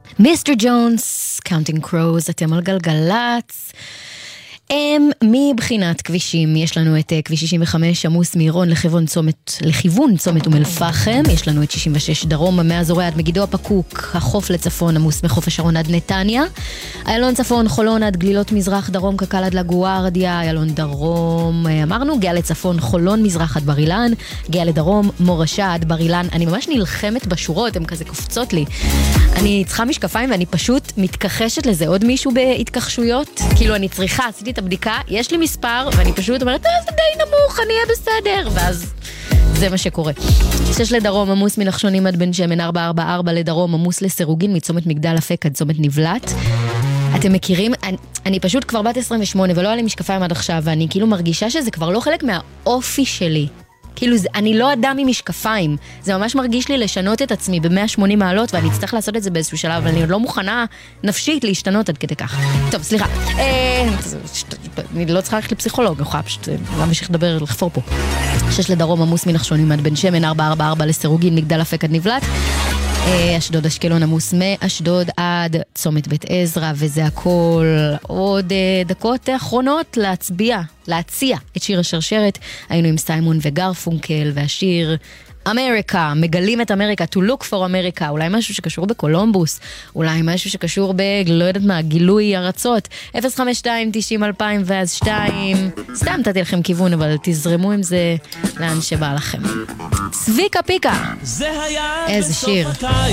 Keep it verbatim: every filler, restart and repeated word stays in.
מיסטר ג'ונס, קאונטינג קרוז, אתם על גלגלץ. הם מבחינת כבישים, יש לנו את כביש שישים וחמש עמוס מעירון לכיוון צומת, לכיוון צומת אום אל-פחם, יש לנו את שישים ושש דרום מאזורי עד מגידו הפקוק, החוף לצפון עמוס מחוף השרון עד נתניה, איילון צפון חולון עד גלילות מזרח דרום קקל עד לגוארדיה, איילון דרום אמרנו, גאה לצפון חולון מזרח עד בר אילן, גאה לדרום מורשה עד בר אילן. אני ממש נלחמת בשורות, הן כזה קופצות לי, אני צריכה משקפיים ואני פשוט מתכחשת לזה. עוד מישהו בהתכחשויות? כאילו אני צריכה, עשיתי את הבדיקה, יש לי מספר, ואני פשוט אומרת, אה, זה די נמוך, אני אהיה בסדר, ואז זה מה שקורה. שש לדרום, עמוס מנחשונים עד בן שמן, ארבע ארבע ארבע לדרום, עמוס לסירוגין, מצומת מגדל אפק עד צומת נבלט. אתם מכירים, אני, אני פשוט כבר בת עשרים ושמונה, ולא היה לי משקפיים עד עכשיו, ואני כאילו מרגישה שזה כבר לא חלק מהאופי שלי. כאילו, זה, אני לא אדם עם משקפיים. זה ממש מרגיש לי לשנות את עצמי ב-מאה ושמונים מעלות, ואני אצטרך לעשות את זה באיזשהו שלב, אבל אני עוד לא מוכנה נפשית להשתנות עד כדי כך. טוב, סליחה. אה, אני לא צריכה ללכת לפסיכולוג, אני יכולה פשוט להמשיך לדבר, לחפור פה. שש לדרום, עמוס מנחשונים עד בן שמן, ארבע ארבע ארבע לסירוגין, מגדל אפק עד נבלט. אשדוד אשקלון עמוס מאשדוד עד צומת בית עזרא, וזה הכל. עוד דקות אחרונות להצביע, להציע את שיר השרשרת. היינו עם סיימון וגרפונקל, והשיר אמריקה, מגלים את אמריקה, to look for אמריקה, אולי משהו שקשור בקולומבוס, אולי משהו שקשור ב, לא יודעת מה, גילוי ארצות. אפס חמש שתיים תשעים אלפיים ואז שתיים, סתם תתי לכם כיוון, אבל תזרמו עם זה לאן שבא לכם. צביקה פיקה, זה היה איזה שיר.